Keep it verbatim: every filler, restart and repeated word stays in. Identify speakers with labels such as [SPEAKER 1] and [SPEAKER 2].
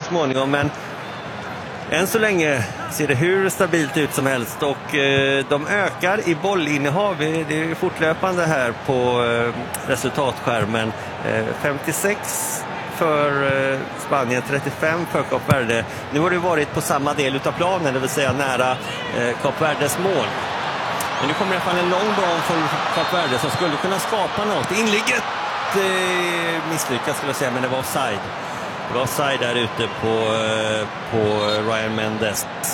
[SPEAKER 1] småningom, men än så länge ser det hur stabilt ut som helst och eh, de ökar i bollinnehav. Det är fortlöpande här på eh, resultatskärmen. Eh, femtiosex för eh, Spanien, trettiofem för Kap Verde. Nu har det varit på samma del utav planen, det vill säga nära eh, Kap Verdes mål. Men nu kommer i alla fall en lång boll från Kap Verde som skulle kunna skapa något. Inligget eh, misslyckas skulle jag säga, men det var offside. Det var offside där ute på, eh, på Ryan Mendes.